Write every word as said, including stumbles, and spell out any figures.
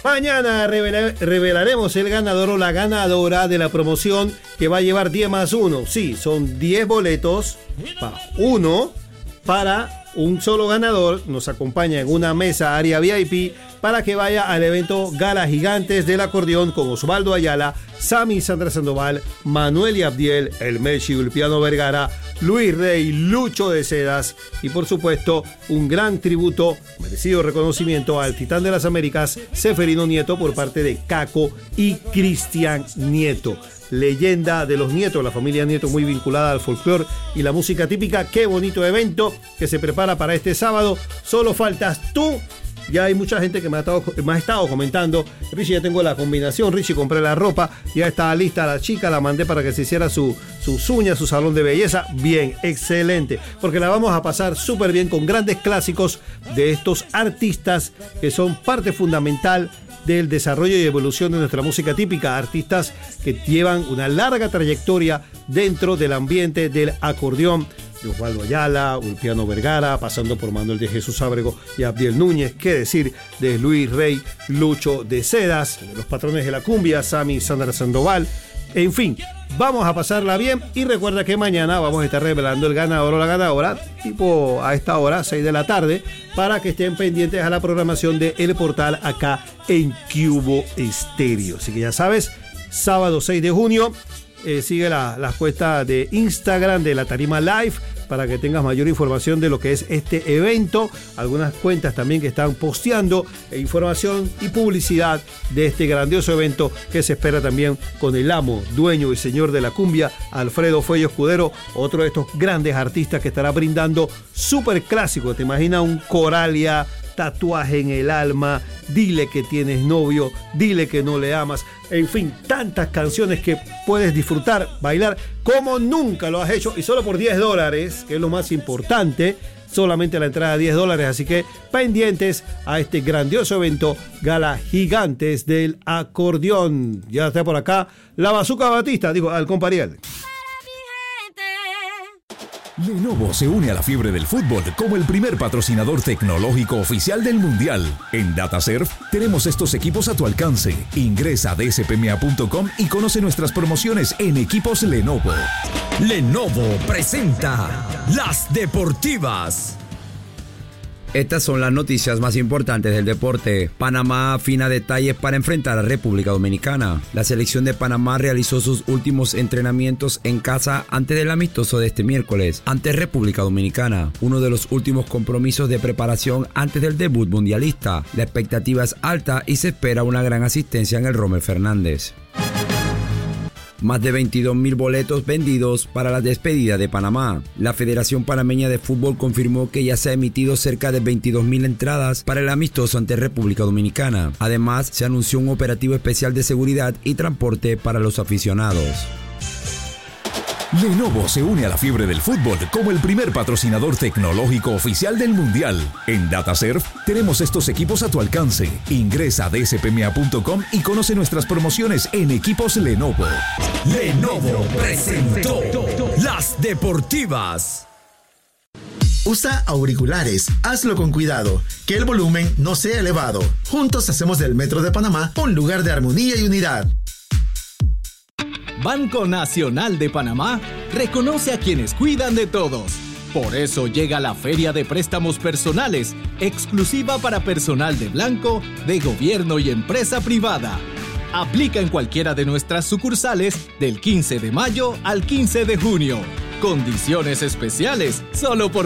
Mañana revela, revelaremos el ganador o la ganadora de la promoción que va a llevar diez más uno. Sí, son diez boletos para uno para un solo ganador. Nos acompaña en una mesa área V I P para que vaya al evento Gala Gigantes del Acordeón con Osvaldo Ayala, Sammy Sandra Sandoval, Manuel y Abdiel, El Melchi, Ulpiano Vergara, Luis Rey, Lucho de Sedas y por supuesto un gran tributo, merecido reconocimiento al Titán de las Américas, Seferino Nieto, por parte de Caco y Cristian Nieto. Leyenda de los Nietos, la familia Nieto muy vinculada al folclore y la música típica. Qué bonito evento que se prepara para este sábado. Solo faltas tú. Ya hay mucha gente que me ha estado, me ha estado comentando: Richie, ya tengo la combinación, Richie, compré la ropa, ya está lista la chica, la mandé para que se hiciera su, sus uñas, su salón de belleza. Bien, excelente, porque la vamos a pasar súper bien con grandes clásicos de estos artistas que son parte fundamental del desarrollo y evolución de nuestra música típica, artistas que llevan una larga trayectoria dentro del ambiente del acordeón, de Osvaldo Ayala, Ulpiano Vergara, pasando por Manuel de Jesús Ábrego y Abdiel Núñez, qué decir de Luis Rey, Lucho de Sedas, los patrones de la cumbia, Sammy Sandra Sandoval. En fin, vamos a pasarla bien y recuerda que mañana vamos a estar revelando el ganador o la ganadora, tipo a esta hora, seis de la tarde, para que estén pendientes a la programación de El Portal acá en Cubo Estéreo. Así que ya sabes, sábado seis de junio, eh, sigue la, la cuenta de Instagram de la Tarima Live para que tengas mayor información de lo que es este evento. Algunas cuentas también que están posteando información y publicidad de este grandioso evento que se espera también con el amo, dueño y señor de la cumbia, Alfredo Fuello Escudero, otro de estos grandes artistas que estará brindando súper clásico. ¿Te imaginas un Coralia, Tatuaje en el alma, Dile que tienes novio, Dile que no le amas? En fin, tantas canciones que puedes disfrutar, bailar como nunca lo has hecho, y solo por diez dólares, que es lo más importante. Solamente la entrada de diez dólares, así que pendientes a este grandioso evento Gala Gigantes del Acordeón. Ya está por acá la Bazuca Batista, digo, al compariel. Lenovo se une a la fiebre del fútbol como el primer patrocinador tecnológico oficial del Mundial. En DataServe tenemos estos equipos a tu alcance. Ingresa a d s p m a punto com y conoce nuestras promociones en equipos Lenovo. Lenovo presenta Las Deportivas. Estas son las noticias más importantes del deporte. Panamá afina detalles para enfrentar a República Dominicana. La selección de Panamá realizó sus últimos entrenamientos en casa antes del amistoso de este miércoles ante República Dominicana, uno de los últimos compromisos de preparación antes del debut mundialista. La expectativa es alta y se espera una gran asistencia en el Rommel Fernández. Más de veintidós mil boletos vendidos para la despedida de Panamá. La Federación Panameña de Fútbol confirmó que ya se ha emitido cerca de veintidós mil entradas para el amistoso ante República Dominicana. Además, se anunció un operativo especial de seguridad y transporte para los aficionados. Lenovo se une a la fiebre del fútbol como el primer patrocinador tecnológico oficial del Mundial. En DataServe tenemos estos equipos a tu alcance. Ingresa a d s p m a punto com y conoce nuestras promociones en equipos Lenovo. Lenovo presentó Las Deportivas. Usa auriculares, hazlo con cuidado, que el volumen no sea elevado. Juntos hacemos del Metro de Panamá un lugar de armonía y unidad. Banco Nacional de Panamá reconoce a quienes cuidan de todos. Por eso llega la Feria de Préstamos Personales, exclusiva para personal de blanco, de gobierno y empresa privada. Aplica en cualquiera de nuestras sucursales del quince de mayo al quince de junio. Condiciones especiales solo por